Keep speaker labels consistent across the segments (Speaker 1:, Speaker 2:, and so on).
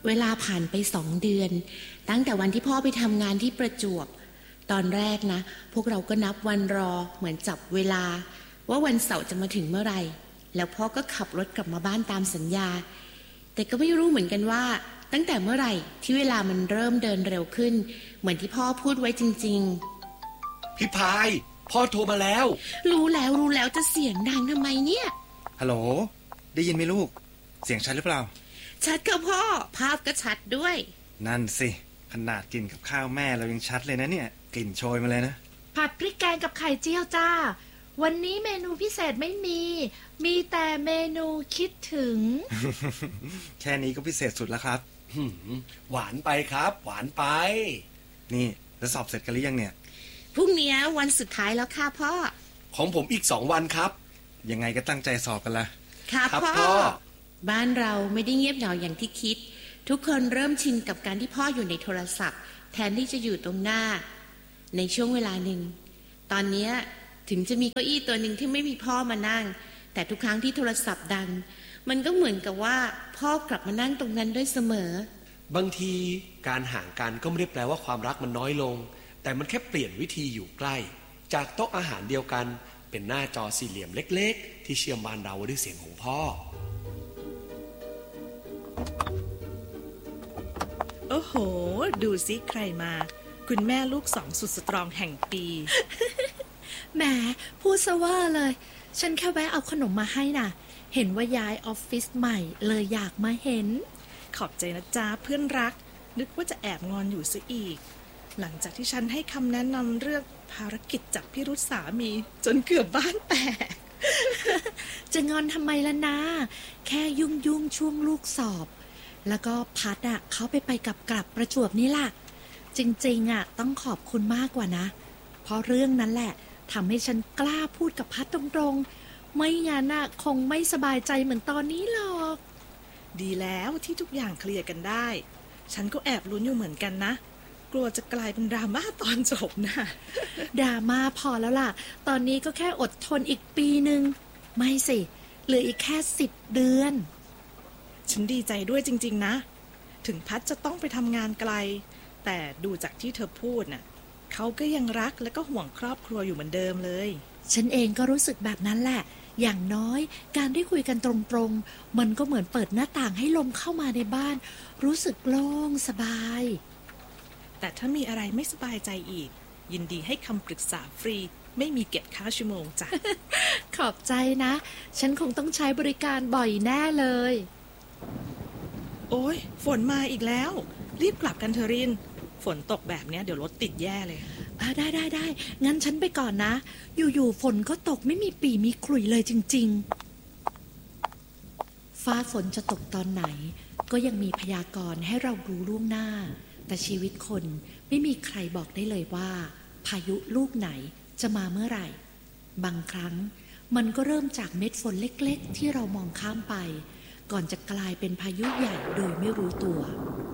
Speaker 1: เวลาผ่านไป2 เดือนตั้งแต่วันที่พ่อไปทำงานที่ประจวบตอนแรกนะพวกเราก็นับวันรอเหมือนจับเวลาว่าวันเสาร์จะมาถึงเมื่อไหร่แล้วพ่อก็ขับรถกลับมาบ้านตามสัญญาแต่ก็ไม่รู้เหมือนกันว่าตั้งแต่เมื่อไหร่ที่เวลามันเริ่มเดินเร็วขึ้นเหมือนที่พ่อพูดไว้จริง
Speaker 2: ๆพี่พายพ่อโทรมาแล้ว
Speaker 1: รู้แล้วจะเสียงดังทำไมเนี่ย
Speaker 3: ฮัลโหลได้ยินไหมลูกเสียงชัดหรือเปล่า
Speaker 1: ชัดค่ะพ่อภาพก็ชัดด้วย
Speaker 3: นั่นสิขนาดกินกับข้าวแม่เรายังชัดเลยนะเนี่ยกลิ่นโชยมาเลยนะ
Speaker 4: ผัดพริกแกงกับไข่เจียวจ้าวันนี้เมนูพิเศษไม่มีแต่เมนูคิดถึง
Speaker 3: แค่นี้ก็พิเศษสุดแล้วครับ
Speaker 2: หวานไปครับหวานไป
Speaker 3: นี่แล้วสอบเสร็จกันหรือยังเนี่ย
Speaker 1: พรุ่งนี้วันสุดท้ายแล้วค่ะพ่อ
Speaker 2: ของผมอีก2 วันครับ
Speaker 3: ยังไงก็ตั้งใจสอบกันละ
Speaker 1: ค่ะพ่อบ้านเราไม่ได้เงียบเหงาอย่างที่คิดทุกคนเริ่มชินกับการที่พ่ออยู่ในโทรศัพท์แทนที่จะอยู่ตรงหน้าในช่วงเวลาหนึ่งตอนนี้ถึงจะมีเก้าอี้ตัวหนึ่งที่ไม่มีพ่อมานั่งแต่ทุกครั้งที่โทรศัพท์ดังมันก็เหมือนกับว่าพ่อกลับมานั่งตรงนั้นด้วยเสมอบ
Speaker 2: างทีการห่างกันก็ไม่ได้แปลว่าความรักมันน้อยลงแต่มันแค่เปลี่ยนวิธีอยู่ใกล้จากโต๊ะอาหารเดียวกันเป็นหน้าจอสี่เหลี่ยมเล็กๆที่เชื่อมบ้านเราด้วยเสียงของพ่อ
Speaker 4: โอ้โหดูสิใครมาคุณแม่ลูก2สุดสตรองแห่งปีแหมพูดซะว่าเลยฉันแค่แวะเอาขนมมาให้น่ะเห็นว่าย้ายออฟฟิศใหม่เลยอยากมาเห็นขอบใจนะจ๊ะเพื่อนรักนึกว่าจะแอบงอนอยู่ซะอีกหลังจากที่ฉันให้คำแนะนำเรื่องภารกิจจับพิรุธสามีจนเกือบบ้านแตก จะงอนทำไมล่ะนะแค่ยุ่งช่วงลูกสอบแล้วก็พัดอ่ะเขาไปกลับประจวบนี่ล่ะจริงๆอ่ะต้องขอบคุณมากกว่านะเพราะเรื่องนั้นแหละทำให้ฉันกล้าพูดกับพัดตรงๆไม่งั้นน่ะคงไม่สบายใจเหมือนตอนนี้หรอกดีแล้วที่ทุกอย่างเคลียร์กันได้ฉันก็แอบลุ้นอยู่เหมือนกันนะกลัวจะกลายเป็นดราม่าตอนจบนะดราม่าพอแล้วล่ะตอนนี้ก็แค่อดทนอีกปีนึงไม่สิเหลืออีกแค่10 เดือนฉันดีใจด้วยจริงๆนะถึงพัดจะต้องไปทำงานไกลแต่ดูจากที่เธอพูดน่ะเขาก็ยังรักและก็ห่วงครอบครัวอยู่เหมือนเดิมเลยฉันเองก็รู้สึกแบบนั้นแหละอย่างน้อยการได้คุยกันตรงๆมันก็เหมือนเปิดหน้าต่างให้ลมเข้ามาในบ้านรู้สึกโล่งสบายแต่ถ้ามีอะไรไม่สบายใจอีกยินดีให้คำปรึกษาฟรีไม่มีเก็บค่าชั่วโมงจ้ะ ขอบใจนะฉันคงต้องใช้บริการบ่อยแน่เลยโอ้ยฝนมาอีกแล้วรีบกลับกันเถอะรินฝนตกแบบนี้เดี๋ยวรถติดแย่เลยได้งั้นฉันไปก่อนนะอยู่ๆฝนก็ตกไม่มีปีมีขลุ่ยเลยจริงๆฟ้าฝนจะตกตอนไหนก็ยังมีพยากรณ์ให้เรารู้ล่วงหน้าแต่ชีวิตคนไม่มีใครบอกได้เลยว่าพายุลูกไหนจะมาเมื่อไหร่บางครั้งมันก็เริ่มจากเม็ดฝนเล็กๆที่เรามองข้ามไปก่อนจะกลายเป็นพายุใหญ่โดยไม่รู้ตัว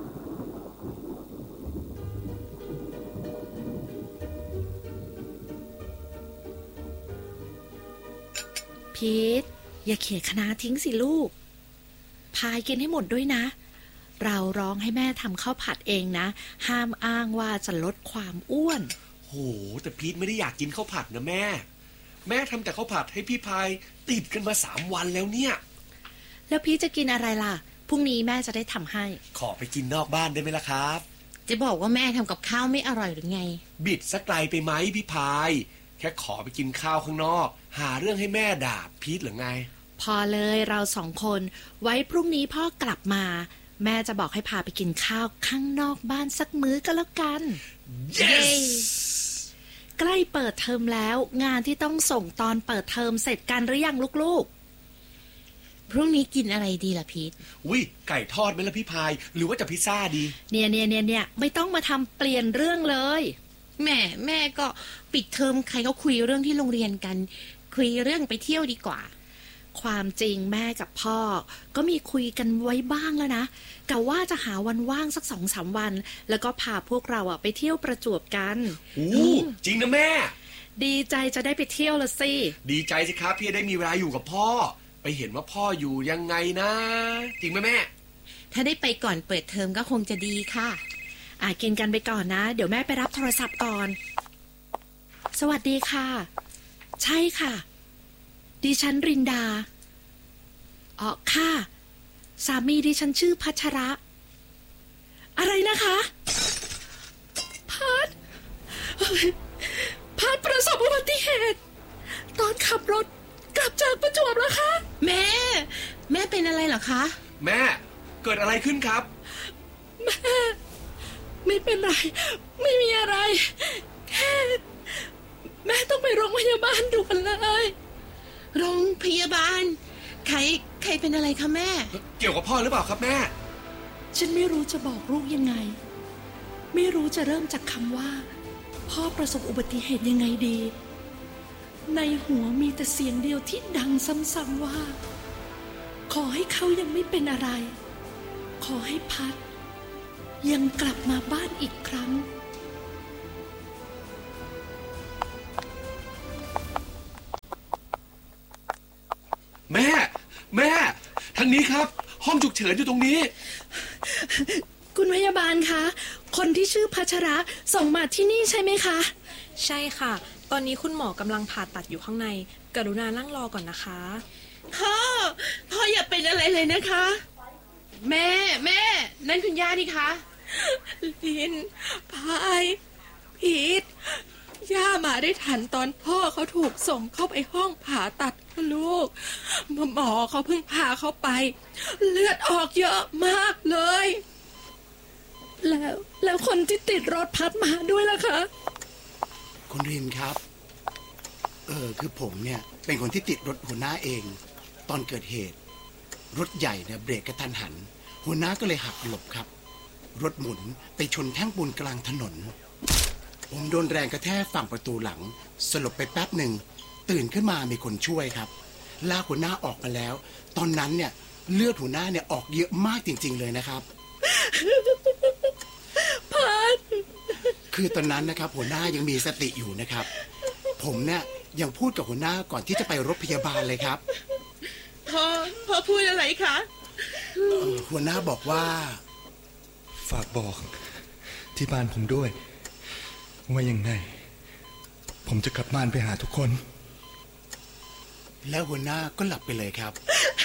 Speaker 4: พีทอย่าเขี่ยคะน้าทิ้งสิลูกพายกินให้หมดด้วยนะเราร้องให้แม่ทำข้าวผัดเองนะห้ามอ้างว่าจะลดความอ้วน
Speaker 2: โหแต่พีทไม่ได้อยากกินข้าวผัดนะแม่ทำแต่ข้าวผัดให้พี่พายติดกันมา3 วันแล้วเนี่ย
Speaker 4: แล้วพีทจะกินอะไรล่ะพรุ่งนี้แม่จะได้ทำให้
Speaker 2: ขอไปกินนอกบ้านได้ไหมล่ะครับ
Speaker 1: จะบอกว่าแม่ทำกับข้าวไม่อร่อยหรือไง
Speaker 2: บิดสักไกลไปไหมพี่พายแค่ขอไปกินข้าวข้างนอกหาเรื่องให้แม่ด่าพีทหรือไง
Speaker 4: พอเลยเรา2 คนไว้พรุ่งนี้พ่อกลับมาแม่จะบอกให้พาไปกินข้าวข้างนอกบ้านสักมื้อก็แล้วกัน
Speaker 2: yes!
Speaker 4: ใกล้เปิดเทอมแล้วงานที่ต้องส่งตอนเปิดเทอมเสร็จกันหรือยังลูก
Speaker 1: ๆพรุ่งนี้กินอะไรดีล่ะพีท
Speaker 2: อุ้ยไก่ทอดไหมล่ะพี่พายหรือว่าจะพิซซ่าดี
Speaker 4: เนี่ยไม่ต้องมาทำเปลี่ยนเรื่องเลย
Speaker 1: แม่ก็ปิดเทอมใครเขาคุยเรื่องที่โรงเรียนกันคุยเรื่องไปเที่ยวดีกว่า
Speaker 4: ความจริงแม่กับพ่อก็มีคุยกันไว้บ้างแล้วนะกะว่าจะหาวันว่างสัก 2-3 วันแล้วก็พาพวกเราไปเที่ยวประจวบกัน
Speaker 2: จริงนะแม่
Speaker 4: ดีใจจะได้ไปเที่ยวละสิ
Speaker 2: ดีใจสิครับพี่ได้มีเวลาอยู่กับพ่อไปเห็นว่าพ่ออยู่ยังไงนะจริงไหมแม่
Speaker 1: ถ้าได้ไปก่อนเปิดเทอมก็คงจะดีค่ะ
Speaker 4: กินกันไปก่อนนะเดี๋ยวแม่ไปรับโทรศัพท์ก่อนสวัสดีค่ะใช่ค่ะดิฉันรินดาค่ะสามีดิฉันชื่อพัชระอะไรนะคะพัดประสบอุบัติเหตุตอนขับรถกลับจากประจวบแล้วคะ
Speaker 1: แม่เป็นอะไรเหรอคะ
Speaker 2: แม่เกิดอะไรขึ้นครับ
Speaker 4: แม่ไม่เป็นไรไม่มีอะไรแค่แม่ต้องไปโรงพยาบาลด่วนเลย
Speaker 1: โรงพยาบาลใครเป็นอะไรคะแม่
Speaker 2: เกี่ยวกับพ่อหรือเปล่าครับแม่
Speaker 4: ฉันไม่รู้จะบอกลูกยังไงไม่รู้จะเริ่มจากคำว่าพ่อประสบอุบัติเหตุยังไงดีในหัวมีแต่เสียงเดียวที่ดังซ้ำๆว่าขอให้เขายังไม่เป็นอะไรขอให้พัดยังกลับมาบ้านอีกครั้ง
Speaker 2: แม่ทางนี้ครับห้องฉุกเฉินอยู่ตรงนี้
Speaker 4: คุณพยาบาลคะคนที่ชื่อพัชระส่งมาที่นี่ใช่ไหมคะ
Speaker 5: ใช่ค่ะตอนนี้คุณหมอกำลังผ่าตัดอยู่ข้างในกรุณานั่งรอก่อนนะคะ
Speaker 1: พ่ออย่าเป็นอะไรเลยนะคะแม่นั่นคุณย่าดิคะ
Speaker 6: ลินพายพีทย่ามาได้ทันตอนพ่อเขาถูกส่งเข้าไปห้องผ่าตัดลูกหมอเขาเพิ่งพาเขาไปเลือดออกเยอะมากเลย
Speaker 4: แล้วคนที่ติดรถพัดมาด้วยล่ะคะ
Speaker 7: คุณรินครับคือผมเนี่ยเป็นคนที่ติดรถหัวหน้าเองตอนเกิดเหตุรถใหญ่เนี่ยเบรกกระทันหันหัวหน้าก็เลยหักหลบครับรถหมุนไปชนแท่งปูนกลางถนนผมโดนแรงกระแทกฝั่งประตูหลังสลบไปแป๊บหนึ่งตื่นขึ้นมามีคนช่วยครับลากหัวหน้าออกมาแล้วตอนนั้นเนี่ยเลือดหัวหน้าเนี่ยออกเยอะมากจริงๆเลยนะครับ
Speaker 4: พัด
Speaker 7: คือตอนนั้นนะครับหัวหน้ายังมีสติอยู่นะครับผมเนี่ยยังพูดกับหัวหน้าก่อนที่จะไปรถพยาบาลเลยครับ
Speaker 1: พ่อพูดอะไรคะ
Speaker 7: หัวหน้าบอกว่า
Speaker 3: ฝากบอกที่บ้านผมด้วยว่ายังไงผมจะกลับบ้านไปหาทุกคน
Speaker 7: แล้วหัวหน้าก็หลับไปเลยครับ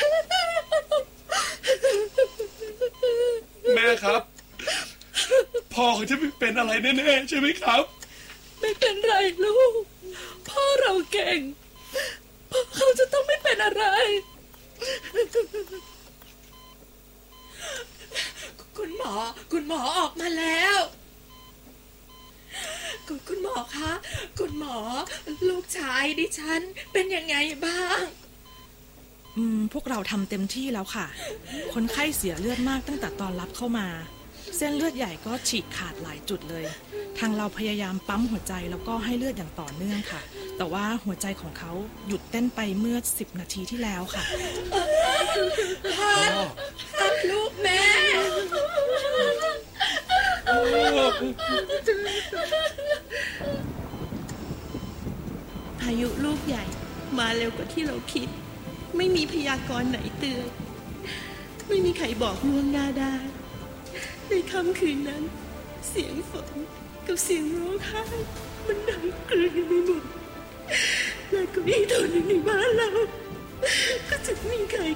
Speaker 2: แม่ครับพ่อเขาจะไม่เป็นอะไรแน่ๆใช่ไหมครับ
Speaker 4: ไม่เป็นไรลูกพ่อเราเก่งพ่อเขาจะต้องไม่เป็นอะไร
Speaker 6: คุณหมอออกมาแล้วคุณหมอคะคุณหมอลูกชายดิฉันเป็นยังไงบ้าง
Speaker 5: พวกเราทำเต็มที่แล้วค่ะคนไข้เสียเลือดมากตั้งแต่ตอนรับเข้ามาเส้นเลือดใหญ่ก็ฉีกขาดหลายจุดเลยทางเราพยายามปั๊มหัวใจแล้วก็ให้เลือดอย่างต่อเนื่องค่ะแต่ว่าหัวใจของเขาหยุดเต้นไปเมื่อ10 นาทีที่แล้วค่ะ
Speaker 6: พัดลูกแม่
Speaker 1: พายุลูกใหญ่มาเร็วกว่าที่เราคิดไม่มีพยากรณ์ไหนเตือนไม่มีใครบอกล่วงหน้าได้ในค่ำคืนนั้นเสียงฝนกับเสียงร้องไห้มันดังกลืนไปหมดและก็อีกตัวหนึ่งในบ้านเราก็จะมีใคร